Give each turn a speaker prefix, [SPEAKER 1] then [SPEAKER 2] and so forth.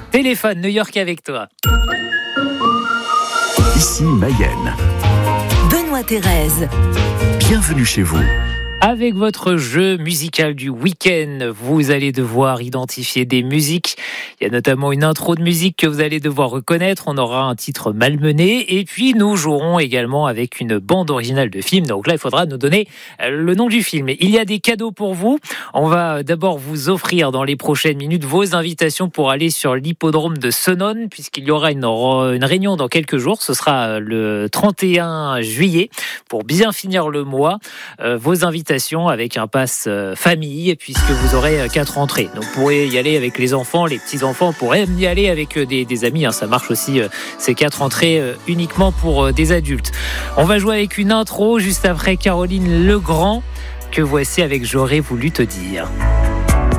[SPEAKER 1] Téléphone, New York avec toi.
[SPEAKER 2] Ici Mayenne.
[SPEAKER 3] Benoît Thérèse.
[SPEAKER 2] Bienvenue chez vous.
[SPEAKER 1] Avec votre jeu musical du week-end, vous allez devoir identifier des musiques. Il y a notamment une intro de musique que vous allez devoir reconnaître. On aura un titre malmené. Et puis, nous jouerons également avec une bande originale de film. Donc là, il faudra nous donner le nom du film. Il y a des cadeaux pour vous. On va d'abord vous offrir dans les prochaines minutes vos invitations pour aller sur l'hippodrome de Senones, puisqu'il y aura une réunion dans quelques jours. Ce sera le 31 juillet pour bien finir le mois. Vos invitations avec un pass famille, puisque vous aurez 4 entrées. Donc vous pourrez y aller avec les enfants, les petits-enfants, vous pourrez y aller avec des amis. Ça marche aussi, ces 4 entrées uniquement pour des adultes. On va jouer avec une intro juste après Caroline Legrand, que voici avec J'aurais voulu te dire.